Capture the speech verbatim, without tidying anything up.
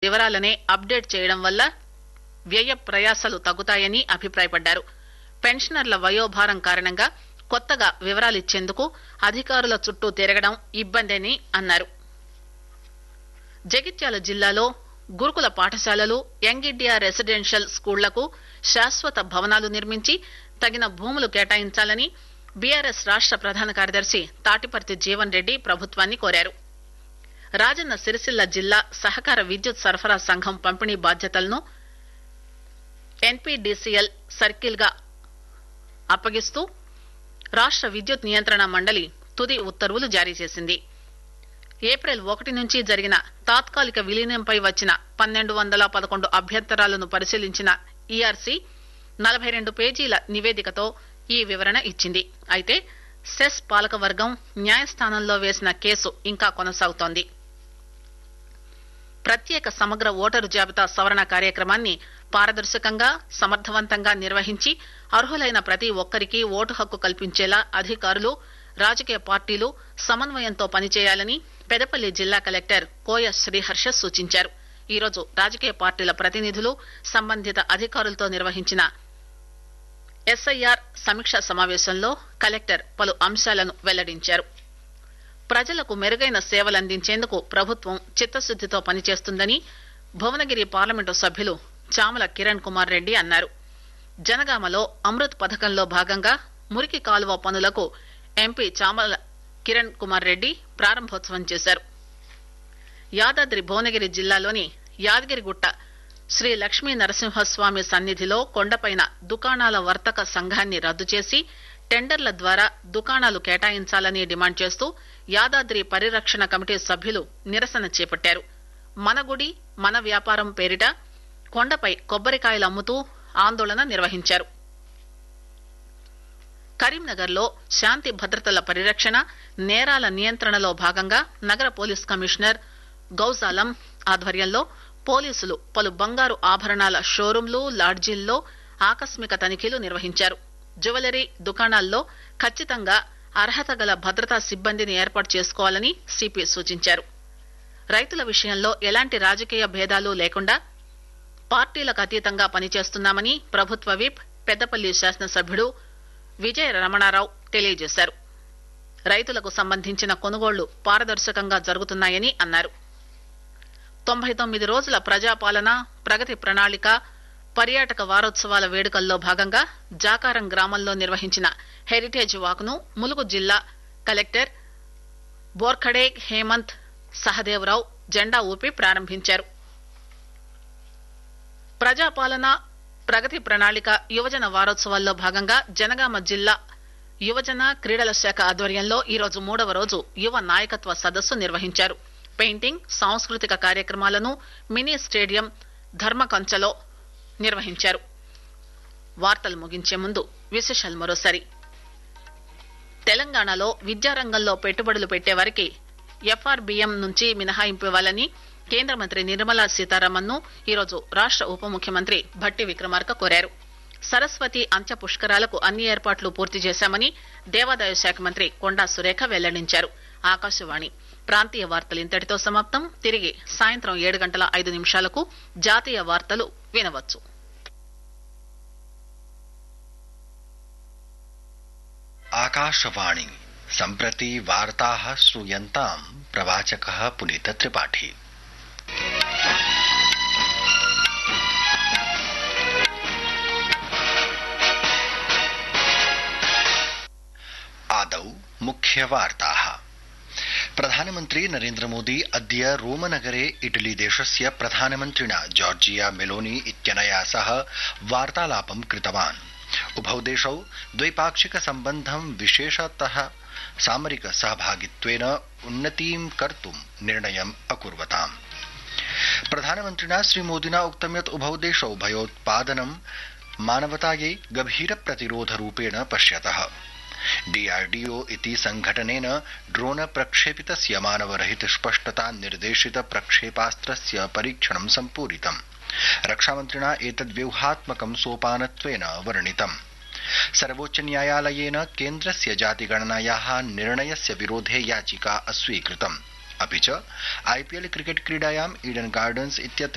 వివరాలనే update చేయడం వల్ల వ్యయ ప్రయాసాలు తగ్గుతాయని అభిప్రాయపడ్డారు. పెన్షనర్ల వయోభారం కారణంగా కొత్తగా వివరాలిచ్చేందుకు అధికారుల చుట్టూ తిరగడం ఇబ్బందని అన్నారు. జగిత్యాల జిల్లాలో గురుకుల పాఠశాలలు, యంగ్ ఇండియా రెసిడెన్షియల్ స్కూళ్లకు శాశ్వత భవనాలు నిర్మించి తగిన భూములు కేటాయించాలని బీఆర్ఎస్ రాష్ట ప్రధాన కార్యదర్శి తాటిపర్తి జీవన్ రెడ్డి ప్రభుత్వాన్ని కోరారు. రాజన్న సిరిసిల్ల జిల్లా సహకార విద్యుత్ సరఫరా సంఘం పంపిణీ బాధ్యతలను ఎన్పీడీసీఎల్ సర్కిల్ గా అప్పగిస్తూ రాష్ట విద్యుత్ నియంత్రణ మండలి తుది ఉత్తర్వులు జారీ చేసింది. ఏప్రిల్ ఒకటి నుంచి జరిగిన తాత్కాలిక విలీనంపై వచ్చిన పన్నెండు వందల పదకొండు అభ్యంతరాలను పరిశీలించిన ఈఆర్సీ నలభై రెండు పేజీల నివేదికతో ఈ వివరణ ఇచ్చింది. అయితే సెస్ పాలకవర్గం న్యాయస్థానంలో వేసిన కేసు ఇంకా కొనసాగుతోంది. ప్రత్యేక సమగ్ర ఓటరు జాబితా సవరణ కార్యక్రమాన్ని పారదర్శకంగా, సమర్థవంతంగా నిర్వహించి అర్హులైన ప్రతి ఒక్కరికి ఓటు హక్కు కల్పించేలా అధికారులు, రాజకీయ పార్టీలు సమన్వయంతో పనిచేయాలని పెదపల్లి జిల్లా కలెక్టర్ కోయ శ్రీహర్ష సూచించారు. ఈరోజు రాజకీయ పార్టీల ప్రతినిధులు, సంబంధిత అధికారులతో నిర్వహించిన ఎస్ఐఆర్ సమీక్షా సమావేశంలో కలెక్టర్ పలు అంశాలను వెల్లడించారు. ప్రజలకు మెరుగైన సేవలందించేందుకు ప్రభుత్వం చిత్తశుద్దితో పనిచేస్తుందని భువనగిరి పార్లమెంటు సభ్యులు చామల కిరణ్ కుమార్ రెడ్డి అన్నారు. జనగామలో అమృత్ పథకంలో భాగంగా మురికి కాలువ పనులకు ఎంపీ చామల కిరణ్ కుమార్ రెడ్డి ప్రారంభోత్సవం చేశారు. యాదాద్రి భువనగిరి జిల్లాలోని యాదగిరిగుట్ట శ్రీ లక్ష్మీ నరసింహస్వామి సన్నిధిలో కొండపైన దుకాణాల వర్తక సంఘాన్ని రద్దు చేసి టెండర్ల ద్వారా దుకాణాలు కేటాయించాలని డిమాండ్ చేస్తూ యాదాద్రి పరిరక్షణ కమిటీ సభ్యులు నిరసన చేపట్టారు. మన గుడి మన వ్యాపారం పేరిట కొండపై కొబ్బరికాయలు అమ్ముతూ ఆందోళన నిర్వహించారు. కరీంనగర్ లో శాంతి భద్రతల పరిరక్షణ, నేరాల నియంత్రణలో భాగంగా నగర పోలీస్ కమిషనర్ గౌజాలం ఆధ్వర్యంలో పోలీసులు పలు బంగారు ఆభరణాల షోరూంలు, లాడ్జీల్లో ఆకస్మిక తనిఖీలు నిర్వహించారు. జ్యువెలరీ దుకాణాల్లో ఖచ్చితంగా అర్హత గల భద్రతా సిబ్బందిని ఏర్పాటు చేసుకోవాలని సిపి సూచించారు. రైతుల విషయంలో ఎలాంటి రాజకీయ భేదాలు లేకుండా పార్టీలకు అతీతంగా పనిచేస్తున్నామని ప్రభుత్వ విప్ పెద్దపల్లి శాసనసభ్యుడు విజయ రమణారావు తెలియజేశారు. రైతులకు సంబంధించిన కొనుగోళ్లు పారదర్శకంగా జరుగుతున్నాయని అన్నారు. తొంభై తొమ్మిది రోజుల ప్రజాపాలన, ప్రగతి ప్రణాళిక, పర్యాటక వారోత్సవాల వేడుకల్లో భాగంగా జాకారం గ్రామంలో నిర్వహించిన హెరిటేజ్ వాక్ ను ములుగు జిల్లా కలెక్టర్ బోర్ఖడే హేమంత్ సహదేవరావు జెండా ఊపి ప్రారంభించారు. ప్రజాపాలన, ప్రగతి ప్రణాళిక యువజన వారోత్సవాల్లో భాగంగా జనగామ జిల్లా యువజన క్రీడల శాఖ ఆధ్వర్యంలో ఈరోజు మూడవ రోజు యువ నాయకత్వ సదస్సు నిర్వహించారు. పెయింటింగ్, సాంస్కృతిక కార్యక్రమాలను మినీ స్టేడియం ధర్మకంచలో నిర్వహించారు. వార్తలు ముగించే ముందు విశేషాలు మరోసారి. తెలంగాణలో విద్యారంగంలో పెట్టుబడులు పెట్టేవారికి ఎఫ్ఆర్బీఎం నుంచి మినహాయింపు ఇవ్వాలని కేంద్ర మంత్రి నిర్మలా సీతారామన్ ను ఈరోజు రాష్ట ఉప ముఖ్యమంత్రి భట్టి విక్రమార్క కోరారు. సరస్వతి అంత్య పుష్కరాలకు అన్ని ఏర్పాట్లు పూర్తి చేశామని దేవాదాయ శాఖ మంత్రి కొండా సురేఖ వెల్లడించారు. ఆకాశవాణి ప్రాంతీయ వార్తలు ఇంతటితో సమాప్తం. తిరిగి సాయంత్రం ఏడు గంటల ఐదు నిమిషాలకు జాతీయ వార్తలు వినవచ్చు. आकाशवाणी सम्प्रति वार्ताः श्रूयन्ताम् प्रवाचकः पुनीत त्रिपाठी। आदौ मुख्यवार्ताः। प्रधानमन्त्री नरेन्द्र मोदी अद्य रोमनगरे इटली देशस्य प्रधानमन्त्रिणा जॉर्जिया मेलोनी इत्यनया सह वार्तालापं कृतवान्। उभौ देशौ द्वैपाक्षिक सम्बन्धं विशेषतः सामरिक सहभागित्वेन उन्नतिं कर्तुं निर्णयम् अकुर्वताम्। प्रधानमन्त्रिणा श्रीमोदिना उक्तं यत् उभौ देशौ भयोत्पादनं मानवतायै गभीर प्रतिरोधरूपेण पश्यतः। डीआरडीओ इति संघटनेन ड्रोन प्रक्षेपितस्य मानवरहित स्पष्टता निर्देशित प्रक्षेपास्त्रस्य परीक्षणं सम्पूरितम्। रक्षामन्त्रिणा एतद् व्यूहात्मकं सोपानत्वेन वर्णितम्। सर्वोच्च न्यायालयेन केन्द्रस्य जातिगणनायाः निर्णयस्य विरोधे याचिका अस्वीकृतम्। अपि च आईपीएल क्रिकेट क्रीडायां ईडन गार्डन्स इत्यत्र